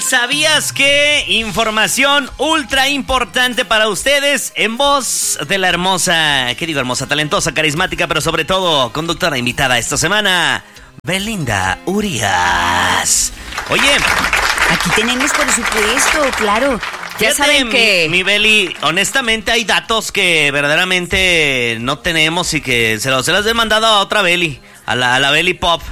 ¿sabías qué? Información ultra importante para ustedes en voz de la hermosa, hermosa, talentosa, carismática, pero sobre todo conductora invitada esta semana, Belinda Urias. Oye, aquí tenemos, por supuesto, claro. Ya saben que... Mi Beli, honestamente hay datos que verdaderamente no tenemos y que se los he mandado a otra Beli, a la Beli Pop.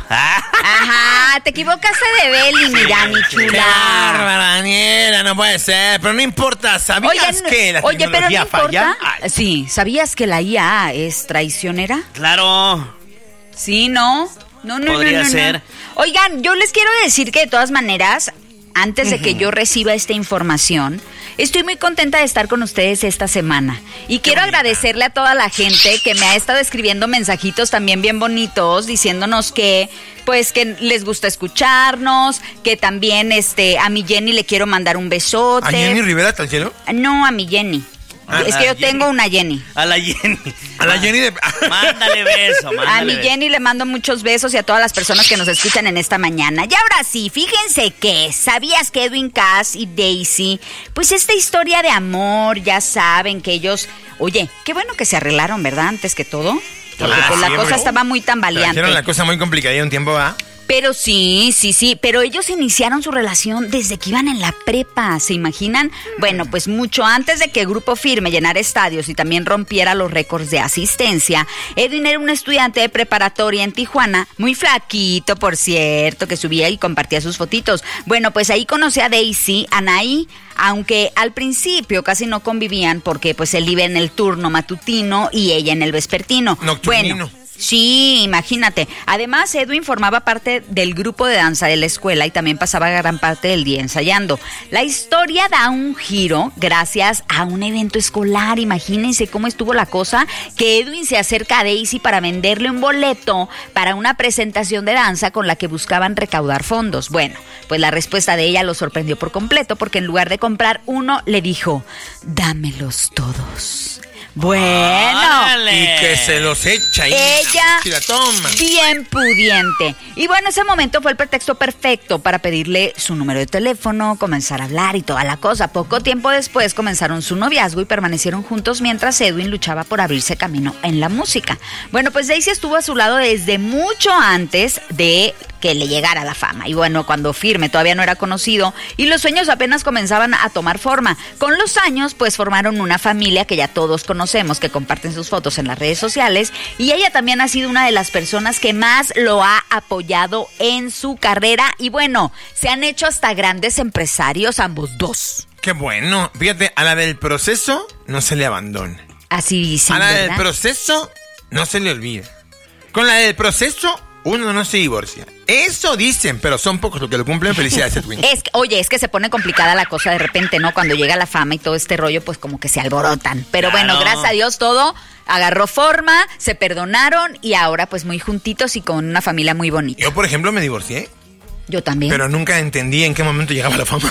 Ajá, te equivocaste de Beli, mi Dani chula. ¡Qué bárbara, Daniela! No puede ser, pero no importa. ¿Sabías que la tecnología falla? Sí, ¿sabías que la IA es traicionera? Claro. Sí, ¿no? No. Podría ser. Oigan, yo les quiero decir que de todas maneras, antes de que yo reciba esta información, estoy muy contenta de estar con ustedes esta semana. Y quiero agradecerle a toda la gente que me ha estado escribiendo mensajitos también bien bonitos, diciéndonos que, pues, que les gusta escucharnos, que también a mi Jenny le quiero mandar un besote. ¿A Jenny Rivera hasta el cielo? No, a mi Jenny. Es que yo tengo una Jenny. A la Jenny. A la Jenny de... Mándale beso, A mi Jenny le mando muchos besos y a todas las personas que nos escuchan en esta mañana. Y ahora sí, fíjense que, ¿sabías que Edwin Cass y Daisy, pues esta historia de amor, ya saben que ellos... Oye, qué bueno que se arreglaron, ¿verdad? Antes que todo. Porque pues la cosa estaba muy tambaleante. Hicieron la cosa muy complicada un tiempo, ¿va? Pero sí, pero ellos iniciaron su relación desde que iban en la prepa, ¿se imaginan? Bueno, pues mucho antes de que el Grupo Firme llenara estadios y también rompiera los récords de asistencia, Edwin era un estudiante de preparatoria en Tijuana, muy flaquito, por cierto, que subía y compartía sus fotitos. Bueno, pues ahí conocí a Daisy, Anaí, aunque al principio casi no convivían porque pues él iba en el turno matutino y ella en el vespertino. Nocturnino. Bueno, sí, imagínate. Además, Edwin formaba parte del grupo de danza de la escuela y también pasaba gran parte del día ensayando. La historia da un giro gracias a un evento escolar. Imagínense cómo estuvo la cosa, que Edwin se acerca a Daisy para venderle un boleto para una presentación de danza con la que buscaban recaudar fondos. Bueno, pues la respuesta de ella lo sorprendió por completo porque en lugar de comprar uno, le dijo, dámelos todos. Bueno, ¡órale! Y que se los echa y ella la toma. Bien pudiente. Y bueno, ese momento fue el pretexto perfecto para pedirle su número de teléfono, comenzar a hablar y toda la cosa. Poco tiempo después comenzaron su noviazgo y permanecieron juntos mientras Edwin luchaba por abrirse camino en la música. Bueno, pues Daisy estuvo a su lado desde mucho antes de que le llegara la fama. Y bueno, cuando Firme todavía no era conocido y los sueños apenas comenzaban a tomar forma. Con los años, pues formaron una familia que ya todos conocemos, que comparten sus fotos en las redes sociales. Y ella también ha sido una de las personas que más lo ha apoyado en su carrera. Y bueno, se han hecho hasta grandes empresarios ambos dos. Qué bueno. Fíjate, a la del proceso no se le abandona. Así dicen, a la ¿verdad? del proceso no se le olvida. Con la del proceso uno no se divorcia. Eso dicen, pero son pocos los que lo cumplen. Felicidades, Edwin. Es que se pone complicada la cosa de repente, ¿no? Cuando llega la fama y todo este rollo, pues como que se alborotan. Pero claro. Bueno, gracias a Dios todo agarró forma, se perdonaron y ahora pues muy juntitos y con una familia muy bonita. Yo, por ejemplo, me divorcié. Yo también. Pero nunca entendí en qué momento llegaba la fama.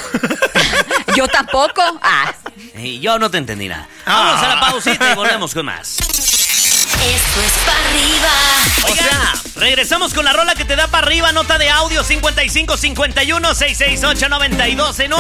Yo tampoco. Y yo no te entendí nada. Vamos a la pausita y volvemos con más. Esto es para arriba. Oiga, regresamos con la rola que te da para arriba. Nota de audio 5551-668-92.